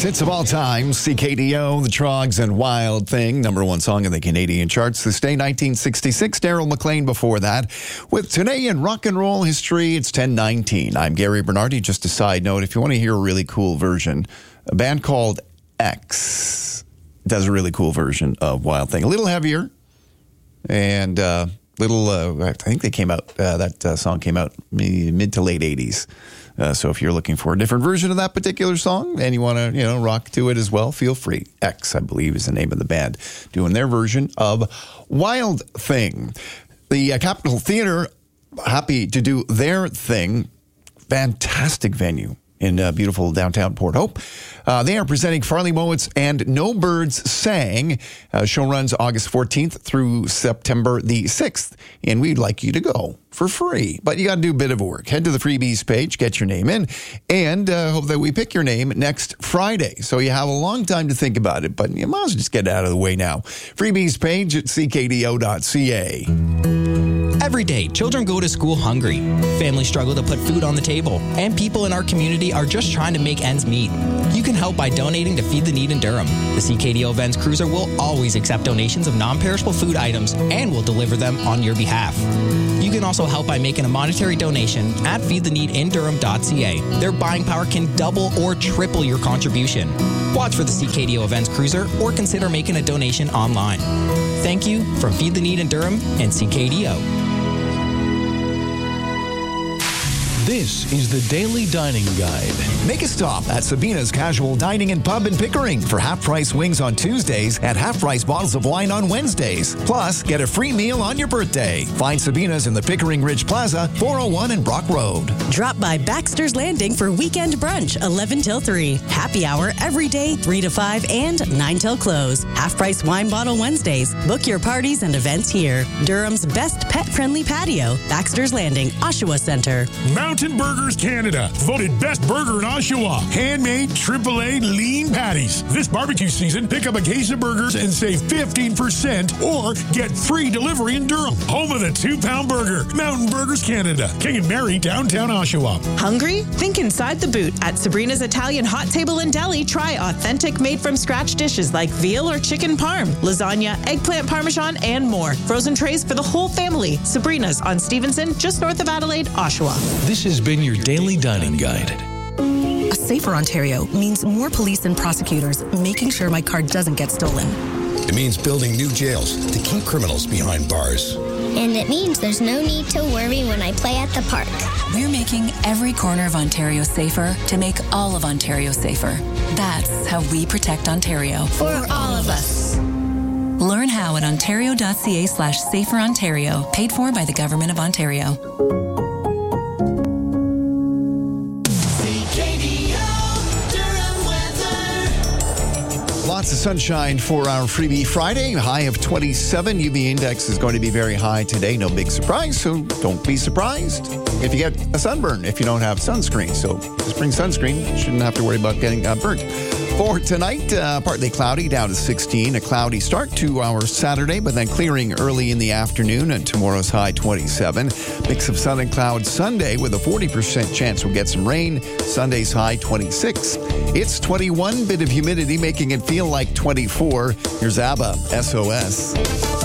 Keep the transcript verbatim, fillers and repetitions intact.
Greatest hits of all time, C K D O, The Trogs, and Wild Thing. Number one song in the Canadian charts this day, nineteen sixty-six. Daryl McLean before that. With Today in Rock and Roll History, it's ten nineteen. I'm Gary Bernardi. Just a side note, if you want to hear a really cool version, a band called X does a really cool version of Wild Thing. A little heavier and a uh, little, uh, I think they came out, uh, that uh, song came out mid to late eighties. Uh, so if you're looking for a different version of that particular song and you want to, you know, rock to it as well, feel free. X, I believe, is the name of the band, doing their version of Wild Thing. The uh, Capitol Theatre, happy to do their thing. Fantastic venue in uh, beautiful downtown Port Hope. Uh, they are presenting Farley Mowat's and No Birds Sang. Uh, show runs August fourteenth through September the sixth, and we'd like you to go for free. But you got to do a bit of work. Head to the freebies page, get your name in, and uh, hope that we pick your name next Friday. So you have a long time to think about it, but you might as well just get it out of the way now. Freebies page at c k d o dot c a. Every day, children go to school hungry. Families struggle to put food on the table, and people in our community are just trying to make ends meet. You can help by donating to Feed the Need in Durham. The C K D O Vans Cruiser will always accept donations of non-perishable food items and will deliver them on your behalf. You can also help by making a monetary donation at feed the need in durham dot c a. Their buying power can double or triple your contribution. Watch for the C K D O Events Cruiser or consider making a donation online. Thank you from Feed the Need in Durham and C K D O. This is the Daily Dining Guide. Make a stop at Sabina's Casual Dining and Pub in Pickering for half-price wings on Tuesdays and half-price bottles of wine on Wednesdays. Plus, get a free meal on your birthday. Find Sabina's in the Pickering Ridge Plaza, four oh one and Brock Road. Drop by Baxter's Landing for weekend brunch, eleven till three. Happy hour every day, three to five and nine till close. Half-price wine bottle Wednesdays. Book your parties and events here. Durham's best pet-friendly patio, Baxter's Landing, Oshawa Center. Mountain Burgers Canada, voted best burger in Oshawa. Handmade triple A lean patties. This barbecue season, pick up a case of burgers and save fifteen percent or get free delivery in Durham. Home of the two-pound burger. Mountain Burgers Canada, King and Mary, downtown Oshawa. Hungry? Think inside the boot. At Sabrina's Italian Hot Table and Deli, try authentic made-from-scratch dishes like veal or chicken parm, lasagna, eggplant parmesan, and more. Frozen trays for the whole family. Sabrina's on Stevenson, just north of Adelaide, Oshawa. This has been your Daily Dining Guide. A safer Ontario means more police and prosecutors making sure my car doesn't get stolen. It means building new jails to keep criminals behind bars. And it means there's no need to worry when I play at the park. We're making every corner of Ontario safer to make all of Ontario safer. That's how we protect Ontario. For all of us. Learn how at ontario dot c a slash safer Ontario. Paid for by the Government of Ontario. Lots of sunshine for our Freebie Friday. A high of twenty-seven. U V index is going to be very high today. No big surprise, so don't be surprised if you get a sunburn if you don't have sunscreen. So just bring sunscreen. You shouldn't have to worry about getting uh, burnt. For tonight, uh, partly cloudy, down to sixteen. A cloudy start to our Saturday, but then clearing early in the afternoon, and tomorrow's high twenty-seven. Mix of sun and cloud Sunday with a forty percent chance we'll get some rain. Sunday's high twenty-six. It's twenty-one, bit of humidity making it feel like twenty-four. Here's ABBA, S O S.